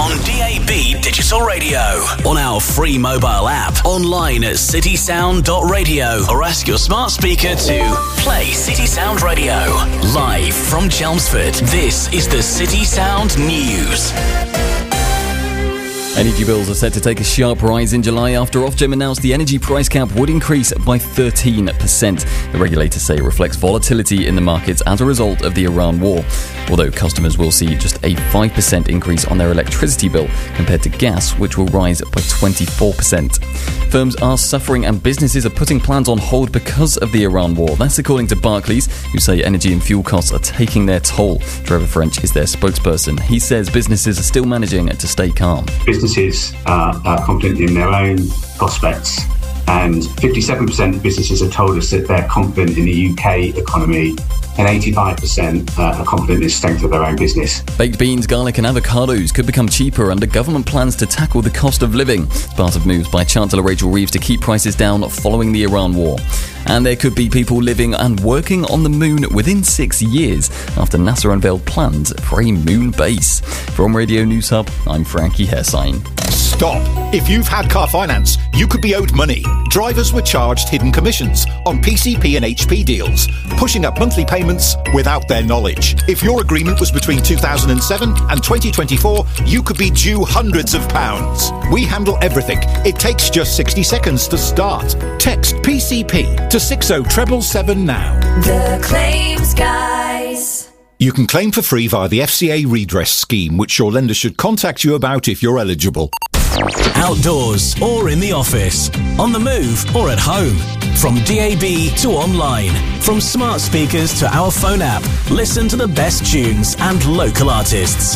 on DAB Digital Radio, on our free mobile app, online at citysound.radio, or ask your smart speaker to play City Sound Radio. Live from Chelmsford, this is the City Sound News. Energy bills are set to take a sharp rise in July after Ofgem announced the energy price cap would increase by 13%. The regulators say it reflects volatility in the markets as a result of the Iran war, although customers will see just a 5% increase on their electricity bill compared to gas, which will rise by 24%. Firms are suffering and businesses are putting plans on hold because of the Iran war. That's according to Barclays, who say energy and fuel costs are taking their toll. Trevor French is their spokesperson. He says businesses are still managing to stay calm. Businesses are confident in their own prospects, and 57% of businesses have told us that they're confident in the UK economy, and 85% are confident in the strength of their own business. Baked beans, garlic and avocados could become cheaper under government plans to tackle the cost of living. It's part of moves by Chancellor Rachel Reeves to keep prices down following the Iran war. And there could be people living and working on the moon within 6 years after NASA unveiled plans for a moon base. From Radio News Hub, I'm Frankie Hairsign. Stop! If you've had car finance, you could be owed money. Drivers were charged hidden commissions on PCP and HP deals, pushing up monthly payments without their knowledge. If your agreement was between 2007 and 2024, you could be due hundreds of pounds. We handle everything. It takes just 60 seconds to start. Text PCP to 60777 now. The Claims Guys. You can claim for free via the FCA redress scheme, which your lender should contact you about if you're eligible. Outdoors or in the office, on the move or at home. From DAB to online, from smart speakers to our phone app, listen to the best tunes and local artists.